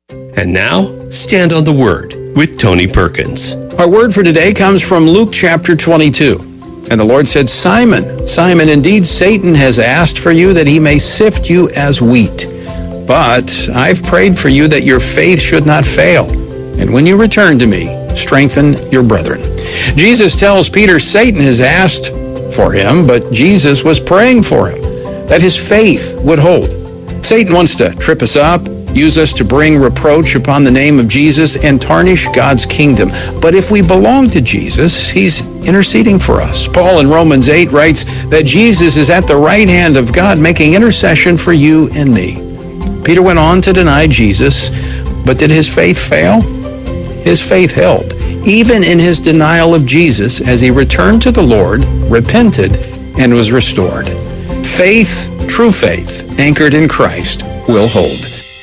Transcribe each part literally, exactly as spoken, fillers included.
And now, Stand on the Word with Tony Perkins. Our word for today comes from Luke chapter twenty-two. And the Lord said, Simon, Simon, indeed Satan has asked for you that he may sift you as wheat. But I've prayed for you that your faith should not fail. And when you return to me, strengthen your brethren. Jesus tells Peter Satan has asked for him, but Jesus was praying for him, that his faith would hold. Satan wants to trip us up, use us to bring reproach upon the name of Jesus and tarnish God's kingdom. But if we belong to Jesus, he's interceding for us. Paul in Romans eight writes that Jesus is at the right hand of God making intercession for you and me. Peter went on to deny Jesus, but did his faith fail? His faith held, even in his denial of Jesus as he returned to the Lord, repented, and was restored. Faith, true faith, anchored in Christ, will hold.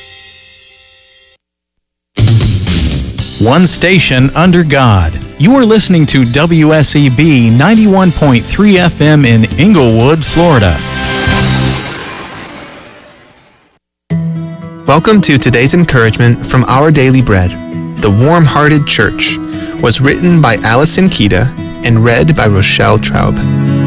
One station under God. You are listening to W S E B ninety-one point three F M in Inglewood, Florida. Welcome to today's encouragement from Our Daily Bread. The Warm-Hearted Church was written by Allison Kita and read by Rochelle Traub.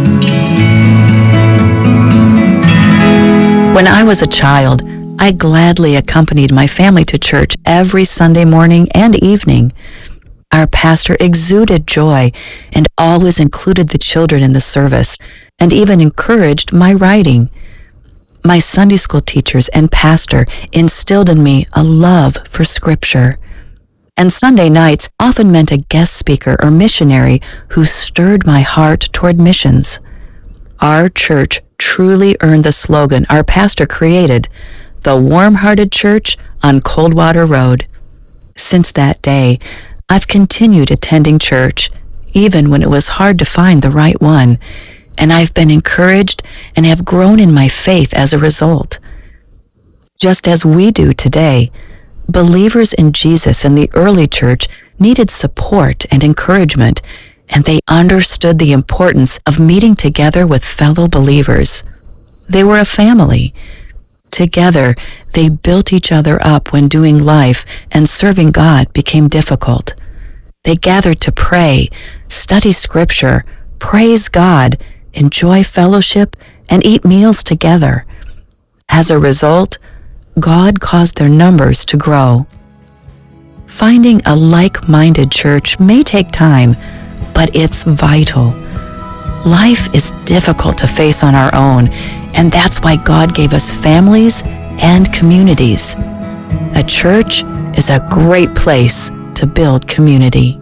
When I was a child, I gladly accompanied my family to church every Sunday morning and evening. Our pastor exuded joy and always included the children in the service and even encouraged my writing. My Sunday school teachers and pastor instilled in me a love for Scripture. And Sunday nights often meant a guest speaker or missionary who stirred my heart toward missions. Our church truly earned the slogan our pastor created, the Warm-Hearted Church on Coldwater Road. Since that day, I've continued attending church, even when it was hard to find the right one, and I've been encouraged and have grown in my faith as a result. Just as we do today, believers in Jesus in the early church needed support and encouragement, and they understood the importance of meeting together with fellow believers. They were a family. Together, they built each other up when doing life and serving God became difficult. They gathered to pray, study Scripture, praise God, enjoy fellowship, and eat meals together. As a result, God caused their numbers to grow. Finding a like-minded church may take time, but it's vital. Life is difficult to face on our own, and that's why God gave us families and communities. A church is a great place to build community.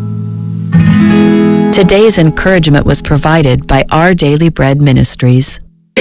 Today's encouragement was provided by Our Daily Bread Ministries.